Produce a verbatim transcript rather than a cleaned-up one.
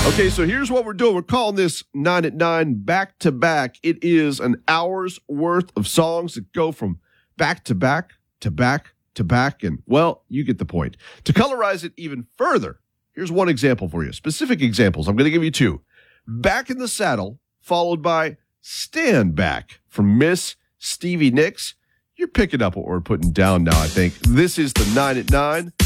Okay, so here's what we're doing. We're calling this nine at nine back to back. It is an hour's worth of songs that go from back to back to back to back. And, well, you get the point. To colorize it even further, here's one example for you. Specific examples. I'm going to give you two. Back in the Saddle, followed by Stand Back from Miss Stevie Nicks. You're picking up what we're putting down now, I think. This is the nine at nine